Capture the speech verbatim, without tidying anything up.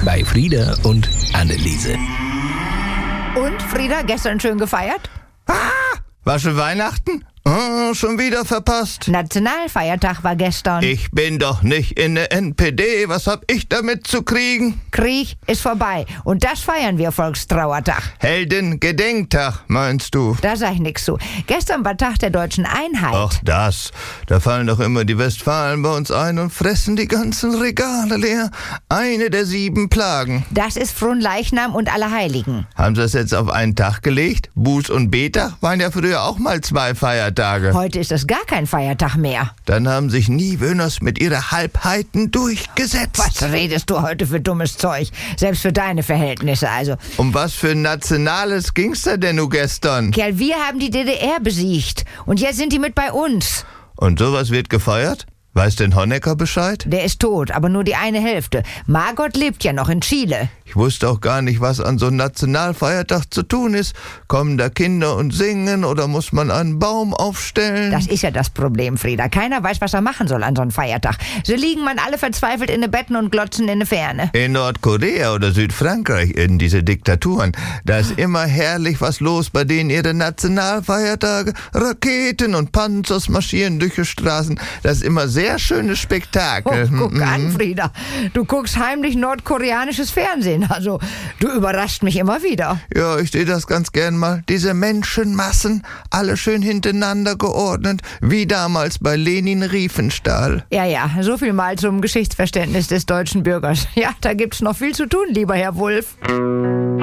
bei Frieda und Anneliese. Und, Frieda, gestern schön gefeiert? Ah, war schon Weihnachten? Oh, schon wieder verpasst. Nationalfeiertag war gestern. Ich bin doch nicht in der N P D. Was hab ich damit zu kriegen? Krieg ist vorbei. Und das feiern wir Volkstrauertag. Heldengedenktag, meinst du? Da sag ich nix zu. Gestern war Tag der deutschen Einheit. Ach das, da fallen doch immer die Westfalen bei uns ein und fressen die ganzen Regale leer. Eine der sieben Plagen. Das ist Fronleichnam und Allerheiligen. Haben sie das jetzt auf einen Tag gelegt? Buß- und Betag waren ja früher auch mal zwei Feiertage. Heute ist es gar kein Feiertag mehr. Dann haben sich Niewöhners mit ihrer Halbheiten durchgesetzt. Was redest du heute für dummes Zeug? Selbst für deine Verhältnisse, also. Um was für ein Nationales ging's da denn nun gestern? Kerl, wir haben die D D R besiegt. Und jetzt sind die mit bei uns. Und sowas wird gefeiert? Weiß denn Honecker Bescheid? Der ist tot, aber nur die eine Hälfte. Margot lebt ja noch in Chile. Ich wusste auch gar nicht, was an so einem Nationalfeiertag zu tun ist. Kommen da Kinder und singen oder muss man einen Baum aufstellen? Das ist ja das Problem, Frieda. Keiner weiß, was er machen soll an so einem Feiertag. So liegen man alle verzweifelt in den Betten und glotzen in die Ferne. In Nordkorea oder Südfrankreich, in diese Diktaturen, da ist immer herrlich was los bei denen ihre Nationalfeiertage. Raketen und Panzers marschieren durch die Straßen. Das ist immer sehr schönes Spektakel. Oh, guck an, Frieda. Du guckst heimlich nordkoreanisches Fernsehen. Also, du überraschst mich immer wieder. Ja, ich sehe das ganz gern mal. Diese Menschenmassen, alle schön hintereinander geordnet, wie damals bei Lenin Riefenstahl. Ja, ja, so viel mal zum Geschichtsverständnis des deutschen Bürgers. Ja, da gibt's noch viel zu tun, lieber Herr Wulff.